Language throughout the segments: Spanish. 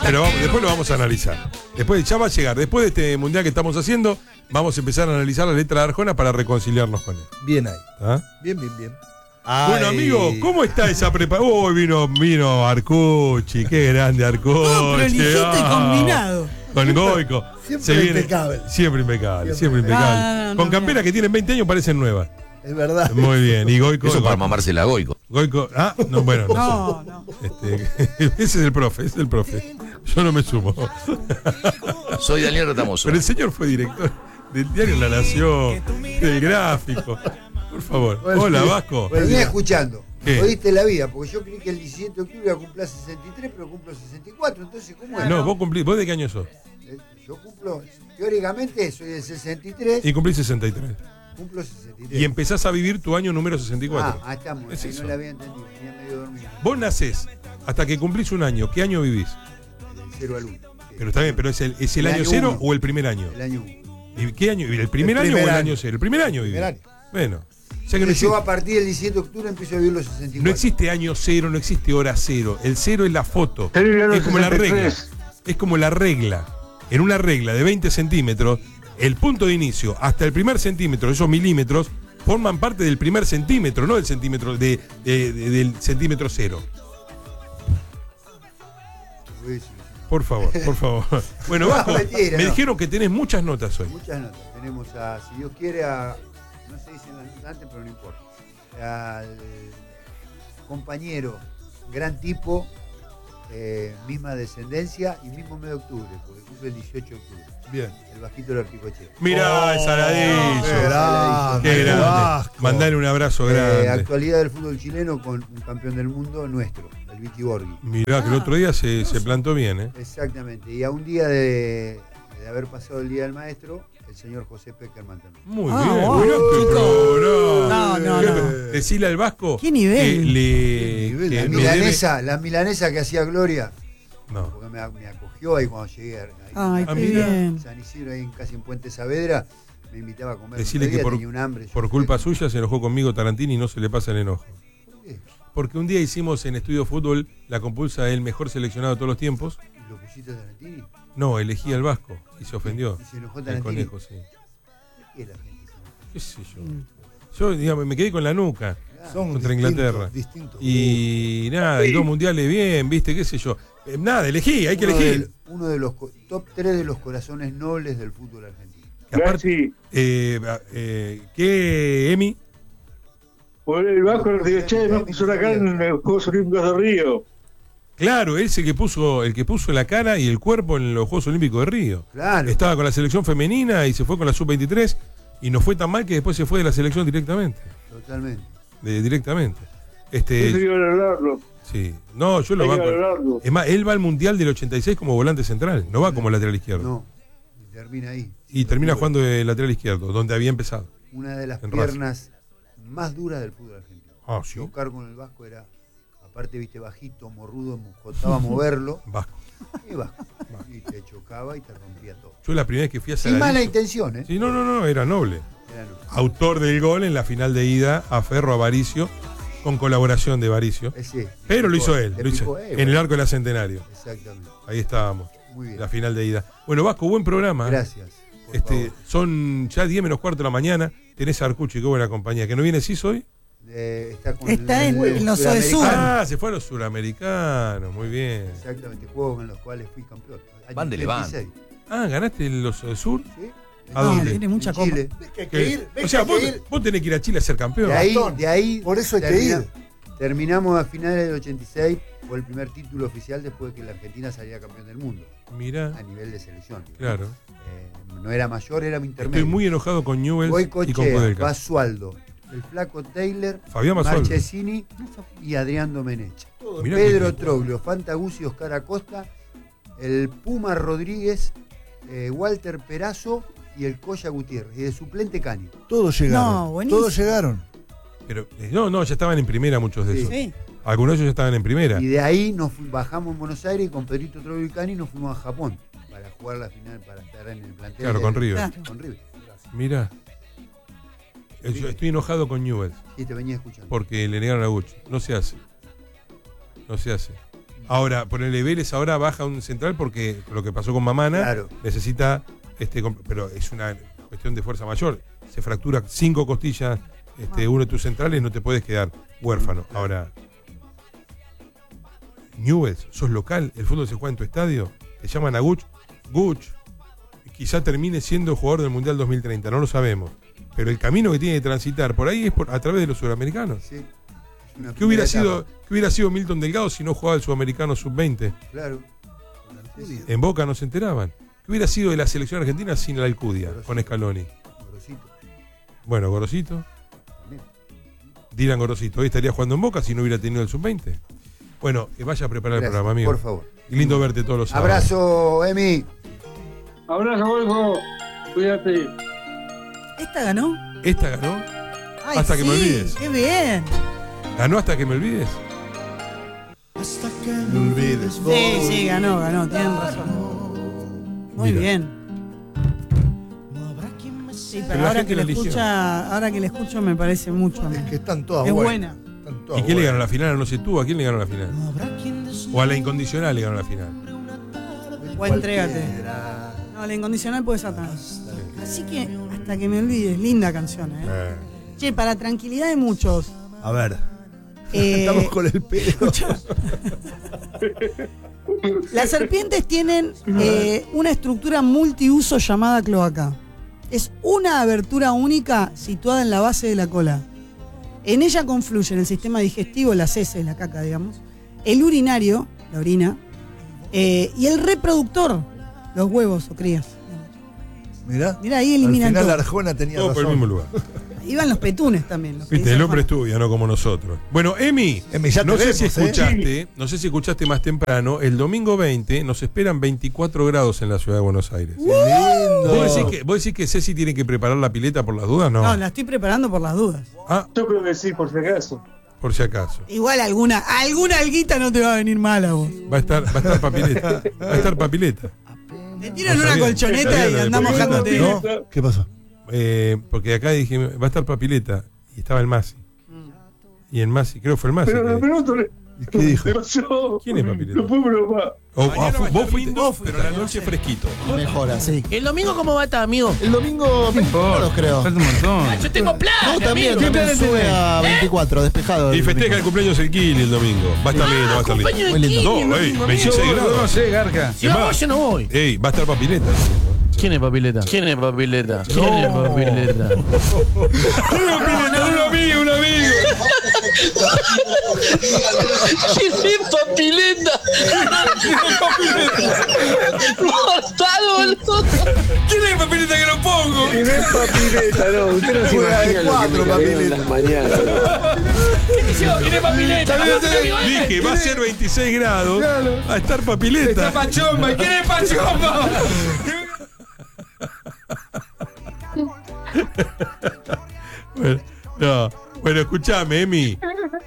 Pero después lo vamos a analizar. Después ya va a llegar. Después de este mundial que estamos haciendo, vamos a empezar a analizar la letra de Arjona para reconciliarnos con él. Bien ahí. ¿Ah? Bien, bien, bien. Bueno, amigo, ¿cómo está esa preparación? Vino Arcucci, qué grande Arcucci. No, pero eligiste combinado. Con Goico. Siempre impecable. Siempre impecable. Con camperas que tienen 20 años parecen nuevas. Es verdad. Muy bien. Y Goico. Eso para mamársela a Goico. Goico. No, bueno. No. Ese es el profe. Yo no me sumo. Soy Daniel Retamoso. Pero el señor fue director del diario La Nación, del Gráfico. Por favor. Bueno, Hola, Vasco. Venía escuchando. ¿Qué? Jodiste la vida, porque yo creí que el 17 de octubre iba a cumplir 63, pero cumplo 64. Entonces, ¿cómo es? No, ¿vos de qué año sos? Yo cumplo, teóricamente soy del 63, Y cumplís 63. cumplo 63. Y empezás a vivir tu año número 64. Ahí estamos, Es ahí eso. no la había entendido, venía medio dormido. Vos nacés hasta que cumplís un año. ¿Qué año vivís? Del 0 al 1. Pero está bien, pero ¿es el año año 0 uno. o el primer año? El año 1. ¿Y qué año? ¿El primer año o el año 0? El primer año vivís. Primer año. Bueno. O sea que no Yo existe, a partir del 17 de octubre empiezo a vivir los 64. no existe año 0, no existe hora 0. El 0 es la foto. Es como la regla. Es como la regla. En una regla de 20 centímetros, el punto de inicio hasta el primer centímetro, esos milímetros, forman parte del primer centímetro, no del centímetro del centímetro 0. Por favor. Bueno, Vasco, Mentira, me no. dijeron que tenés muchas notas hoy. Muchas notas. Tenemos a, si Dios quiere, no se dicen las notas antes, pero no importa. Al compañero, gran tipo, misma descendencia y mismo mes de octubre, porque cumple el 18 de octubre. Bien. El Vasquito del Articochea. Mirá, Saladillo. Qué grande. Vasco. Mandale un abrazo grande. Actualidad del fútbol chileno con un campeón del mundo nuestro, el Viti Borghi. Mirá, que el otro día se plantó bien, ¿eh? Exactamente. Y a un día de haber pasado el Día del Maestro, el señor José Peckerman también. Muy Ah, bien, wow, mirá qué chico. programa. No. Decile al Vasco. ¿Qué nivel? Que nivel? La milanesa que hacía Gloria, No. porque me acogió ahí cuando llegué ahí. Ay, qué mira. bien. San Isidro, ahí casi en Puente Saavedra, me invitaba a comer. Decile que tenía un hambre. por culpa suya se enojó conmigo Tarantini y no se le pasa el enojo. ¿Por qué? Porque un día hicimos en Estudio Fútbol la compulsa del mejor seleccionado de todos los tiempos. ¿Y lo pusiste a Tarantini? No, elegí al Vasco y se ofendió. ¿Y se enojó El Tarantini? conejo, sí. ¿Qué es la gente? se enoja? ¿Qué sé yo? Yo, digamos, me quedé con la nuca Son contra Inglaterra. distintos. Y nada, y 2 mundiales bien, viste, qué sé yo. Nada, elegí, hay que elegir. Uno de los top 3 de los corazones nobles del fútbol argentino. Que aparte, ¿qué, Emi? Por el Vasco Articochea no puso la cara en los Juegos Olímpicos de Río. Claro, él es el que puso la cara y el cuerpo en los Juegos Olímpicos de Río. Claro. Estaba con la selección femenina y se fue con la sub-23 y no fue tan mal que después se fue de la selección directamente. Totalmente. Directamente. Eso iba a valorarlo. Sí. No, yo lo Hay que banco. valorarlo. Es más, él va al Mundial del 86 como volante central, no va como lateral izquierdo. No, y termina ahí. Y termina jugando de lateral izquierdo, donde había empezado. Una de las en piernas más duras del fútbol argentino. Ah, sí. Chocar con el Vasco era, aparte, viste, bajito, morrudo, costaba moverlo. Vasco. Y Vasco. Y te chocaba y te rompía todo. Yo la primera vez que fui a Sin mala Saladillo. intención, ¿eh? Sí, no, era noble. Era no. Autor del gol en la final de ida a Ferro a Varicio, con colaboración de Varicio. Ese. Pero lo hizo él, Le lo hizo picó, en el arco de la Centenario. Exactamente. Ahí estábamos, Muy bien. la final de ida. Bueno, Vasco, buen programa. Gracias. por favor. Son ya 10 menos cuarto de la mañana. Tenés a Arcucci, qué buena compañía. ¿Que no viene Cis hoy? Está en los de Sur. Ah, se fue a los suramericanos, muy bien. Exactamente, juegos en los cuales fui campeón. Año Van de 36. Ah, ¿ganaste los de Sur? ¿Sí? ¿A No, dónde? tiene mucha En copa. Chile. ¿Ves que hay ¿Qué? que ir? ¿Ves O sea, que hay que ir? vos tenés que ir a Chile a ser campeón. De ahí Por eso hay que ir. terminamos a finales del 86, fue el primer título oficial después de que la Argentina salía campeón del mundo, Mirá, a nivel de selección. claro. No era mayor, era intermedio. Estoy muy enojado con Newell's y con Goicoechea, Kudelka. Basualdo, el Flaco Taylor, Fabián Basualdo. Marchesini y Adrián Domenech. Mirá Pedro que- Troglio, Fantaguzzi, Oscar Acosta, el Puma Rodríguez, Walter Perazo y el Coya Gutiérrez. Y de suplente Cani. Todos llegaron. No, buenísimo. Todos llegaron. Pero, no, ya estaban en primera muchos de Sí. esos. Sí. Algunos de ellos ya estaban en primera. Y de ahí bajamos en Buenos Aires y con Pedrito Troglio y Cani nos fuimos a Japón para jugar la final, para estar en el plantel. Claro, con River. Claro. Con River. Mirá. Yo estoy enojado con Newell's Y te venía escuchando. porque le negaron a Gucci. No se hace. No se hace. Ahora, ponele Vélez, ahora baja un central porque lo que pasó con Mamana, Claro. necesita, pero es una cuestión de fuerza mayor. Se fractura 5 costillas, uno de tus centrales, no te puedes quedar huérfano. Ahora, Newell's, sos local, el fútbol se juega en tu estadio, te llaman a Guch quizá termine siendo jugador del Mundial 2030, no lo sabemos. Pero el camino que tiene que transitar por ahí es a través de los sudamericanos. Sí. ¿Qué hubiera sido Milton Delgado si no jugaba el sudamericano sub-20? Claro. En Boca no se enteraban. ¿Qué hubiera sido de la selección argentina sin la Alcudia, con Scaloni? Gorosito. Bueno, Gorosito. Dylan Gorosito. Hoy estaría jugando en Boca si no hubiera tenido el sub-20. Bueno, que vaya a preparar Gracias, el programa, amigo. por favor. Y lindo verte todos los sábados. Abrazo, Emi. Abrazo, Golfo. Cuídate. ¿Esta ganó? ¿Esta ganó? Ay, Hasta que me olvides. ¡Qué bien! ¿Ganó hasta que me olvides? Hasta que me olvides. Sí, ganó, tienen razón. Muy Mira. bien. Sí, Pero pero la ahora gente que, la le eligió. ahora que le escucho me parece mucho a mí. Es que están todas Es buenas. buena. Están todas ¿Y quién le ganó buenas. la final? No sé tú. ¿A quién le ganó la final? ¿O a la incondicional le ganó la final? O entrégate. No, la incondicional puede ser tan. Así que hasta que me olvides, linda canción, ¿eh? Che, para tranquilidad de muchos. A ver. Estamos con el pelo. Escucha. Las serpientes tienen una estructura multiuso llamada cloaca. Es una abertura única situada en la base de la cola. En ella confluyen el sistema digestivo, las heces, la caca, digamos, el urinario, la orina, y el reproductor, los huevos o crías. Mirá. Mirá, ahí Al eliminan final todo. Arjona tenía Todo por el razón. mismo lugar. Iban los petunes también. Los que Viste, dice el hombre Juan. estudia, no como nosotros. Bueno, Emi, Ya te no sé vemos, si escuchaste, no sé si escuchaste más temprano, el domingo 20 nos esperan 24 grados en la ciudad de Buenos Aires. Lindo. ¿Vos decís que Ceci tiene que preparar la pileta por las dudas? No. No, la estoy preparando por las dudas. Ah, Yo creo que sí, por si acaso. por si acaso. Igual alguna alguita no te va a venir mal a vos. Va a estar papileta. Va a estar papileta. Te tiran No una sabía, colchoneta sabía y lo de andamos papileta. mojándote. ¿No? ¿Qué pasó? Porque acá dije, va a estar papileta. Y estaba el Masi. Y el Masi, creo que fue el Masi. Pero que me dijo. pregunto, ¿Qué dijo? yo ¿Quién es Papileta? no puedo bromar. Vos fuiste, pero la noche fresquito. Mejora, sí. ¿El domingo cómo va a estar, amigo? El domingo, no creo. Falta un montón. Yo tengo plan, No, también sube a 24, despejado. Y festeja el cumpleaños el Kili el domingo. Va a estar lindo, va a estar lindo. Cumpleaños Muy de lindo. Kili, No, el ey, domingo, 26 amigo. grados. No sé, Garca. Si no voy, yo no voy. Ey, va a estar papileta. ¿Quién es Papileta? ¿Quién es Papileta? ¿Quién es Papileta? Un amigo, un amigo. ¿Quién es Papileta? ¡Mortado, boludo! ¿Quién es papileta que lo pongo? Y no es papileta, no. Usted no se Juega de imagina lo que 4, me caería en papileta. las mañanas. ¿Quién es Papileta? Dije, va a ser 26 grados. Va a estar papileta. Pachomba. ¿Quién es Pachomba? Bueno, no. Bueno, escuchame, Emi.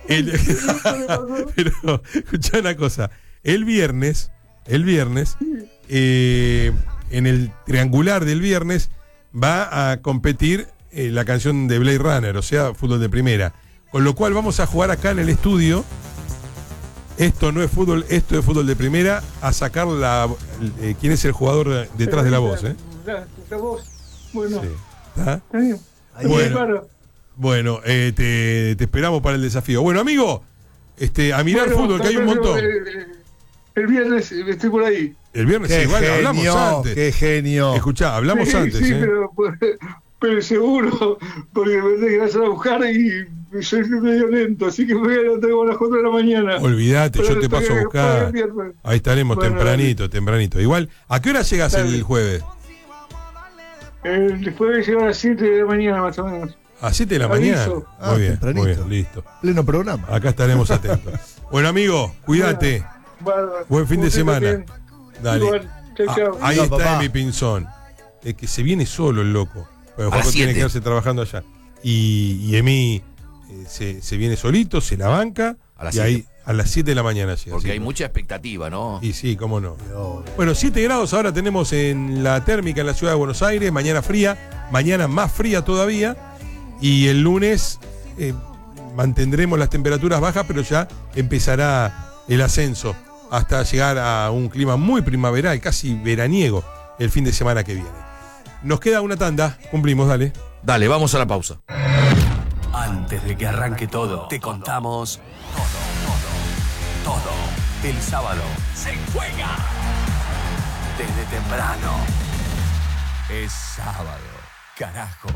Pero, escuchá una cosa. El viernes, en el triangular del viernes, va a competir la canción de Blade Runner, o sea, fútbol de primera. Con lo cual vamos a jugar acá en el estudio. Esto no es fútbol, esto es fútbol de primera, a sacar quién es el jugador detrás de la voz, ¿eh? La voz. Bueno, Sí. ¿Está? está bien. Bueno. Bueno, te esperamos para el desafío. Bueno, amigo, a mirar Bueno, fútbol, que hay un montón. El viernes estoy por ahí. El viernes Qué igual hablamos genio, antes. qué genio. Escuchá, hablamos Sí, antes, sí, ¿eh? pero seguro, porque me tenés que hacer a buscar y soy medio lento, así que me voy a levantar como a las 4 de la mañana. Olvídate, yo Pero te paso a para buscar. el viernes. Ahí estaremos, Bueno, tempranito. Igual, ¿a qué hora llegas Dale. el jueves? Después de llegar a las 7 de la mañana más o menos. ¿A 7 de la mañana? Aviso. Muy bien, tempranito. muy bien, listo. Pleno programa. Acá estaremos atentos. Bueno, amigo, cuídate. Bárbaro. Buen fin de Usted semana. también. Dale. Igual. Chau, chau. Ahí No, está papá. Emi Pinzón. Es que se viene solo el loco. Porque A las Juaco tiene 7. que quedarse trabajando allá. Y Emi se viene solito, se la banca. A las y ahí 7. a las 7 de la mañana llega. Porque sí. hay mucha expectativa, ¿no? Y sí, cómo no. Bueno, 7 grados ahora tenemos en la térmica en la ciudad de Buenos Aires. Mañana fría, mañana más fría todavía. Y el lunes mantendremos las temperaturas bajas, pero ya empezará el ascenso hasta llegar a un clima muy primaveral, casi veraniego, el fin de semana que viene. Nos queda una tanda, cumplimos, dale. Dale, vamos a la pausa. Antes de que arranque todo, te contamos todo. El sábado se juega desde temprano. Es sábado, carajo.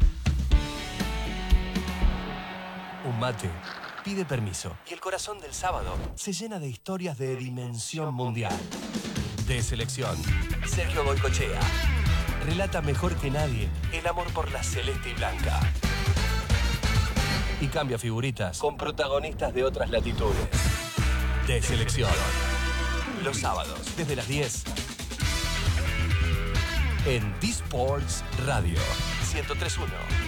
Un mate pide permiso y el corazón del sábado se llena de historias de dimensión mundial. De selección, Sergio Goycochea relata mejor que nadie el amor por la celeste y blanca. Y cambia figuritas con protagonistas de otras latitudes. De selección. Los sábados, desde las 10. En D-Sports Radio 103.1.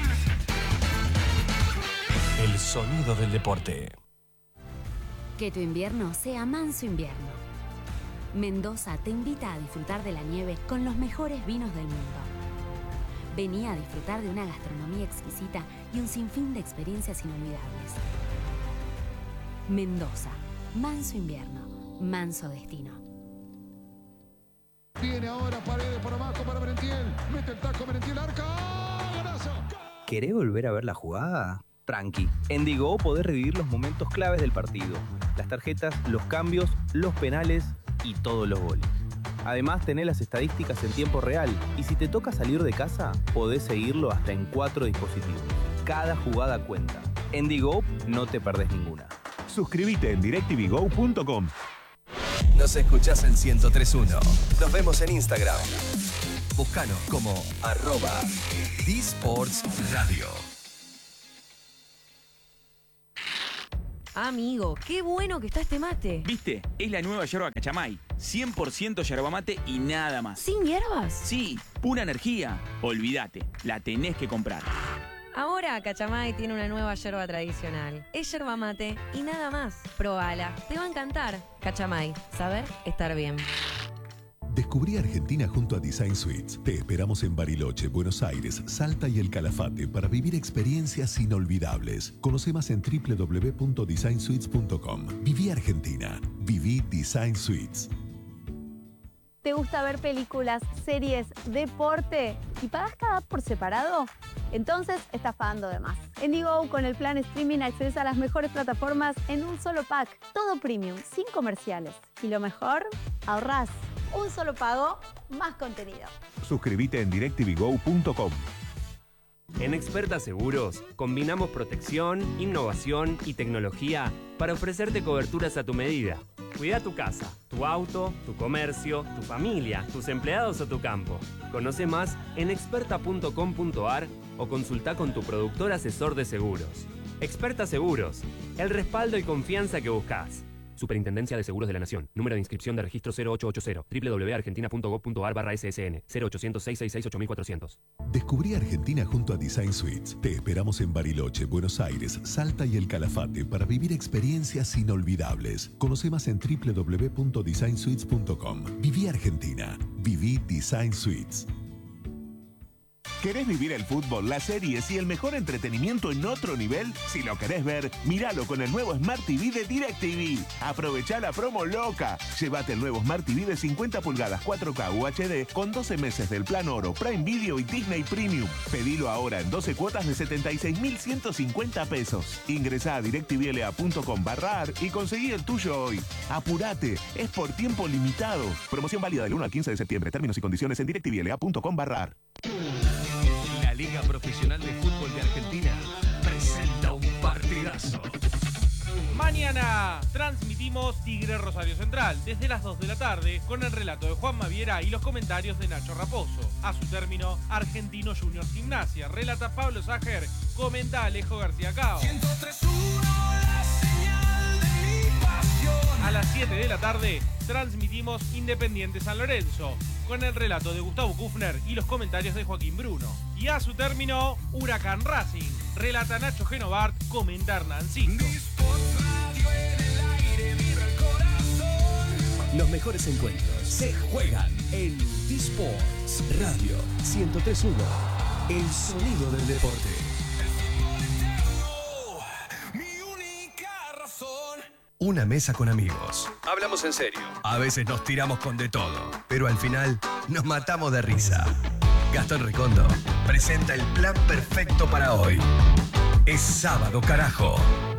El sonido del deporte. Que tu invierno sea manso invierno. Mendoza te invita a disfrutar de la nieve con los mejores vinos del mundo. Vení a disfrutar de una gastronomía exquisita y un sinfín de experiencias inolvidables. Mendoza, manso invierno, manso destino. Viene ahora Paredes por abajo para Merentiel. Mete el taco Merentiel, arca. ¡Golazo! ¿Querés volver a ver la jugada? Tranqui. En Digo podés revivir los momentos claves del partido. Las tarjetas, los cambios, los penales y todos los goles. Además, tenés las estadísticas en tiempo real y si te toca salir de casa, podés seguirlo hasta en 4 dispositivos. Cada jugada cuenta. En Digo no te perdés ninguna. Suscríbete en directvgo.com. Nos escuchás en 103.1. Nos vemos en Instagram. Búscanos como @DSportsRadio. Amigo, qué bueno que está este mate. ¿Viste? Es la nueva yerba Cachamay. 100% yerba mate y nada más. ¿Sin hierbas? Sí, pura energía. Olvídate, la tenés que comprar. Ahora Cachamay tiene una nueva yerba tradicional. Es yerba mate y nada más. Probala, te va a encantar. Cachamay, saber estar bien. Descubrí Argentina junto a Design Suites. Te esperamos en Bariloche, Buenos Aires, Salta y El Calafate para vivir experiencias inolvidables. Conoce más en www.designsuites.com. Viví Argentina. Viví Design Suites. ¿Te gusta ver películas, series, deporte y pagas cada app por separado? Entonces estás pagando de más. En Digo, con el plan streaming accedes a las mejores plataformas en un solo pack. Todo premium, sin comerciales. Y lo mejor, ahorrás. Un solo pago, más contenido. Suscríbete en directvgo.com. En Experta Seguros, combinamos protección, innovación y tecnología para ofrecerte coberturas a tu medida. Cuida tu casa, tu auto, tu comercio, tu familia, tus empleados o tu campo. Conoce más en experta.com.ar o consulta con tu productor asesor de seguros. Experta Seguros, el respaldo y confianza que buscas. Superintendencia de Seguros de la Nación. Número de inscripción de registro 0880. www.argentina.gov.ar/ssn 0800-666-8400. Descubrí Argentina junto a Design Suites. Te esperamos en Bariloche, Buenos Aires, Salta y El Calafate para vivir experiencias inolvidables. Conoce más en www.designsuites.com. Viví Argentina. Viví Design Suites. ¿Querés vivir el fútbol, las series y el mejor entretenimiento en otro nivel? Si lo querés ver, míralo con el nuevo Smart TV de DirecTV. Aprovechá la promo loca. Llévate el nuevo Smart TV de 50 pulgadas 4K UHD con 12 meses del plan Oro, Prime Video y Disney Premium. Pedilo ahora en 12 cuotas de 76.150 pesos. Ingresá a directvla.com/ar y conseguí el tuyo hoy. Apurate, es por tiempo limitado. Promoción válida del 1 al 15 de septiembre. Términos y condiciones en directvla.com/ar. La Liga Profesional de Fútbol de Argentina presenta un partidazo. Mañana transmitimos Tigre Rosario Central desde las 2 de la tarde con el relato de Juan Maviera y los comentarios de Nacho Raposo. A su término, Argentino Junior Gimnasia. Relata Pablo Sager, comenta Alejo García Cao. 103.1, la señal de mi pasión. A las 7 de la tarde transmitimos Independiente San Lorenzo con el relato de Gustavo Kufner y los comentarios de Joaquín Bruno. Y a su término, Huracán Racing. Relata Nacho Genovart, comenta Hernán Cinto. Los mejores encuentros se juegan en D-Sports Radio 103.1. El sonido del deporte. Una mesa con amigos. hablamos en serio. A veces nos tiramos con de todo, pero al final nos matamos de risa. Gastón Recondo presenta el plan perfecto para hoy. Es sábado, carajo.